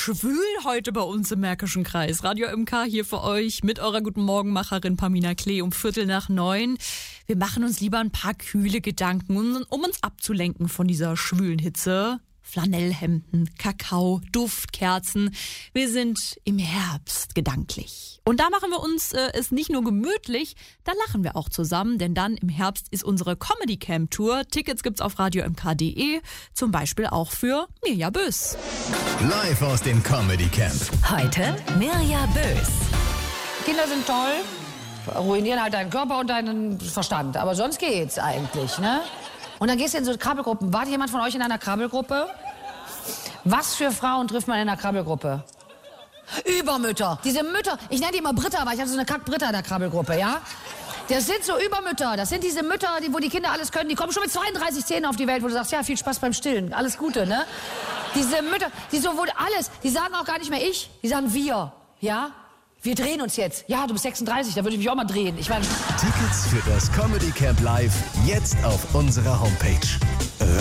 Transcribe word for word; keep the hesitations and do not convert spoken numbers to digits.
schwül heute bei uns im Märkischen Kreis. Radio M K hier für euch mit eurer Guten Morgenmacherin Pamina Klee um Viertel nach neun. Wir machen uns lieber ein paar kühle Gedanken, um uns abzulenken von dieser schwülen Hitze. Flanellhemden, Kakao, Duftkerzen. Wir sind im Herbst gedanklich. Und da machen wir uns äh, es nicht nur gemütlich, da lachen wir auch zusammen, denn dann im Herbst ist unsere Comedy Camp Tour. Tickets gibt's auf radio m k punkt de, zum Beispiel auch für Mirja Bös. Live aus dem Comedy Camp. Heute Mirja Bös. Kinder sind toll, ruinieren halt deinen Körper und deinen Verstand, aber sonst geht's eigentlich, ne? Und dann gehst du in so Krabbelgruppen. War jemand von euch in einer Krabbelgruppe? Was für Frauen trifft man in einer Krabbelgruppe? Übermütter. Diese Mütter, ich nenne die immer Britta, weil ich hatte so eine Kack-Britta in der Krabbelgruppe, ja? Das sind so Übermütter. Das sind diese Mütter, die, wo die Kinder alles können. Die kommen schon mit zweiunddreißig Zähnen auf die Welt, wo du sagst, ja, viel Spaß beim Stillen. Alles Gute, ne? Diese Mütter, die so wohl alles, die sagen auch gar nicht mehr ich, die sagen wir, ja? Wir drehen uns jetzt. Ja, du bist sechsunddreißig, da würde ich mich auch mal drehen. Ich meine... Tickets für das Comedy Camp Live jetzt auf unserer Homepage.